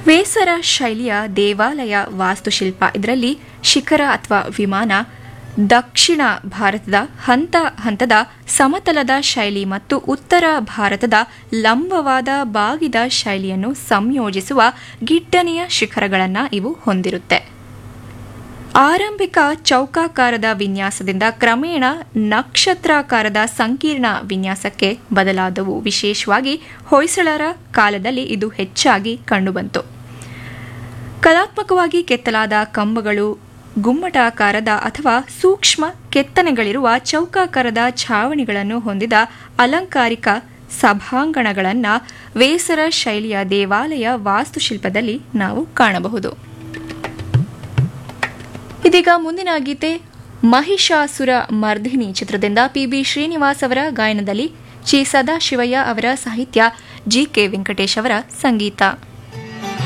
ವೇಸರ ಶೈಲಿಯ ದೇವಾಲಯ ವಾಸ್ತುಶಿಲ್ಪ ಇದರಲ್ಲಿ ಶಿಖರ ಅಥವಾ ವಿಮಾನ, ದಕ್ಷಿಣ ಭಾರತದ ಹಂತ ಹಂತದ ಸಮತಲದ ಶೈಲಿ ಮತ್ತು ಉತ್ತರ ಭಾರತದ ಲಂಬವಾದ ಬಾಗಿದ ಶೈಲಿಯನ್ನು ಸಂಯೋಜಿಸುವ ಗಿಡ್ಡನೆಯ ಶಿಖರಗಳನ್ನು ಇವು ಹೊಂದಿರುತ್ತೆ. ಆರಂಭಿಕ ಚೌಕಾಕಾರದ ವಿನ್ಯಾಸದಿಂದ ಕ್ರಮೇಣ ನಕ್ಷತ್ರಾಕಾರದ ಸಂಕೀರ್ಣ ವಿನ್ಯಾಸಕ್ಕೆ ಬದಲಾದವು. ವಿಶೇಷವಾಗಿ ಹೊಯ್ಸಳರ ಕಾಲದಲ್ಲಿ ಇದು ಹೆಚ್ಚಾಗಿ ಕಂಡುಬಂತು. ಕಲಾತ್ಮಕವಾಗಿ ಕೆತ್ತಲಾದ ಕಂಬಗಳು, ಗುಮ್ಮಟಾಕಾರದ ಅಥವಾ ಸೂಕ್ಷ್ಮ ಕೆತ್ತನೆಗಳಿರುವ ಚೌಕಾಕಾರದ ಛಾವಣಿಗಳನ್ನು ಹೊಂದಿದ ಅಲಂಕಾರಿಕ ಸಭಾಂಗಣಗಳನ್ನು ವೇಸರ ಶೈಲಿಯ ದೇವಾಲಯ ವಾಸ್ತುಶಿಲ್ಪದಲ್ಲಿ ನಾವು ಕಾಣಬಹುದು. ಇದೀಗ ಮುಂದಿನ ಗೀತೆ ಮಹಿಷಾಸುರ ಮರ್ದಿನಿ ಚಿತ್ರದಿಂದ ಪಿ.ಬಿ. ಶ್ರೀನಿವಾಸ್ ಅವರ ಗಾಯನದಲ್ಲಿ ಚಿ. ಸದಾಶಿವಯ್ಯ ಅವರ ಸಾಹಿತ್ಯ, ಜಿ.ಕೆ. ವೆಂಕಟೇಶ್ ಅವರ ಸಂಗೀತ.